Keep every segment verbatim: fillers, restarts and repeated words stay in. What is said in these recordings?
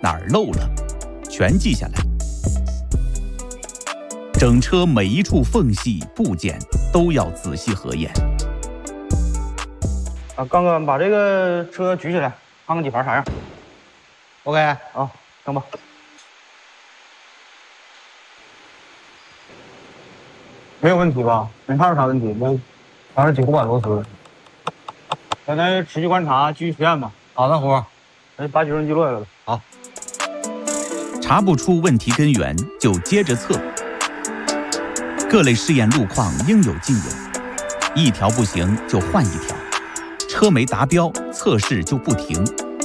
哪儿漏了，全记下来。整车每一处缝隙部件都要仔细核验。 啊，刚哥，把这个车举起来，看看底盘啥样。OK， 啊，行吧。没有问题吧？没看出啥问题，没，还是几乎板螺丝。现在持续观察，继续实验吧。好的，胡。那把举重机落下来了。好。 查不出问题根源，就接着测。各类试验路况应有尽有，一条不行就换一条，车没达标，测试就不停。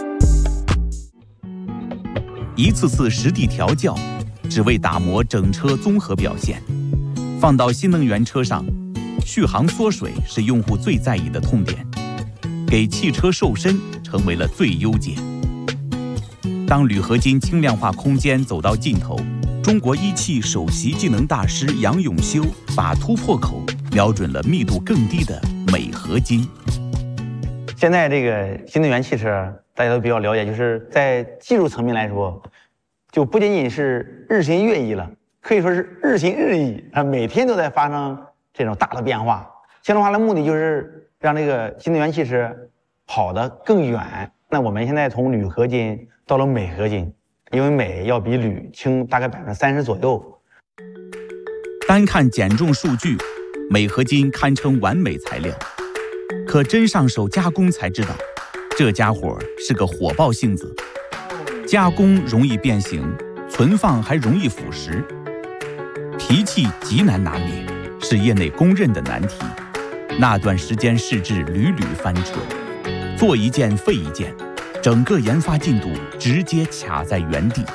一次次实地调教，只为打磨整车综合表现。放到新能源车上，续航缩水是用户最在意的痛点，给汽车瘦身成为了最优解。当铝合金轻量化空间走到尽头，中国一汽首席技能大师杨永修把突破口瞄准了密度更低的镁合金。 现在这个新能源汽车大家都比较了解，就是在技术层面来说，就不仅仅是日新月异了，可以说是日新日异啊，每天都在发生这种大的变化。轻量化的目的就是让这个新能源汽车跑得更远。那我们现在从铝合金到了镁合金，因为镁要比铝轻大概百分之三十左右。 单看减重数据，镁合金堪称完美材料，可真上手加工才知道，这家伙是个火爆性子，加工容易变形，存放还容易腐蚀，脾气极难拿捏，是业内公认的难题。那段时间试制屡屡翻车，做一件废一件，整个研发进度直接卡在原地。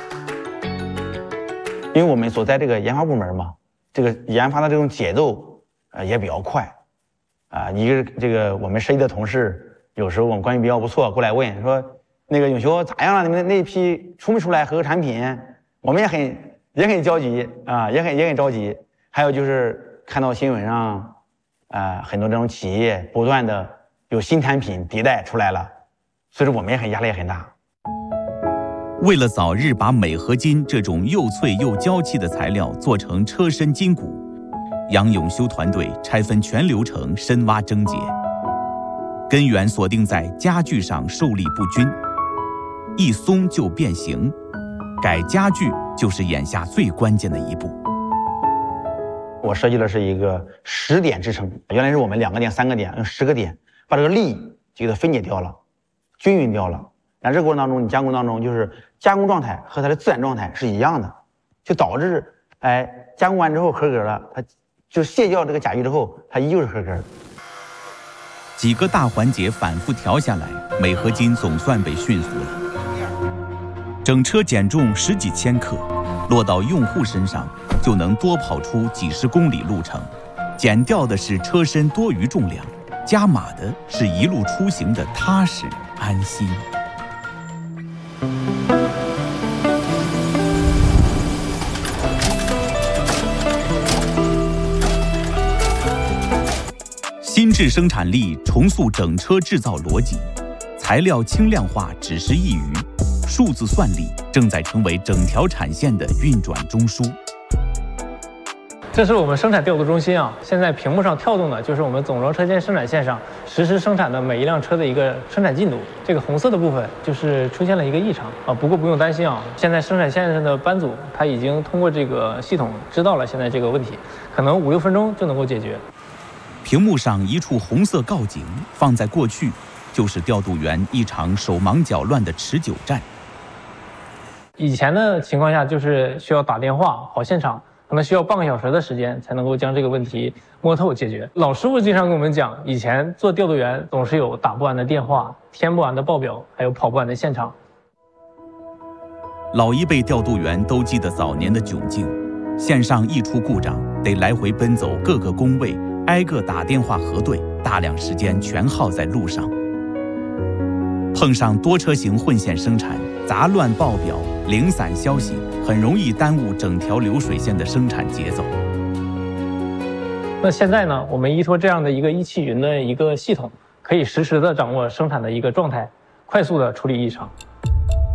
因为我们所在这个研发部门嘛，这个研发的这种节奏呃也比较快啊。一个这个我们设计的同事，有时候我们关系比较不错，过来问说那个永修咋样了？你们那一批出没出来合格产品？我们也很也很焦急啊，也很也很着急。还有就是看到新闻上，呃，很多这种企业不断的有新产品迭代出来了，所以说我们也很压力也很大。 为了早日把镁合金这种又脆又娇气的材料做成车身筋骨，杨永修团队拆分全流程深挖症结，根源锁定在家具上受力不均，一松就变形，改家具就是眼下最关键的一步。 我设计的是一个十点支撑，原来是我们两个点、三个点，用十个点把这个力就给它分解掉了，均匀掉了。然后这个过程当中，你加工当中就是加工状态和它的自然状态是一样的，就导致哎加工完之后合格了，它就卸掉这个甲具之后，它依旧是合格的。 几个大环节反复调下来，镁合金总算被驯服了。整车减重十几千克，落到用户身上就能多跑出几十公里路程，减掉的是车身多余重量，加码的是一路出行的踏实安心。新制生产力重塑整车制造逻辑，材料轻量化只是一隅，数字算力正在成为整条产线的运转中枢。 这是我们生产调度中心啊，现在屏幕上跳动的就是我们总装车间生产线上实时生产的每一辆车的一个生产进度。这个红色的部分就是出现了一个异常啊，不过不用担心啊，现在生产线上的班组他已经通过这个系统知道了现在这个问题，可能五六分钟就能够解决。 屏幕上一处红色告警，放在过去就是调度员一场手忙脚乱的持久战。 以前的情况下就是需要打电话跑现场，可能需要半个小时的时间才能够将这个问题摸透解决。老师傅经常跟我们讲，以前做调度员总是有打不完的电话、填不完的报表，还有跑不完的现场。 老一辈调度员都记得早年的窘境，线上一出故障，得来回奔走各个工位，挨个打电话核对，大量时间全耗在路上。碰上多车型混线生产，杂乱报表、零散消息，很容易耽误整条流水线的生产节奏。 那现在呢，我们依托这样的一个一汽云的一个系统，可以实时的掌握生产的一个状态，快速的处理异常。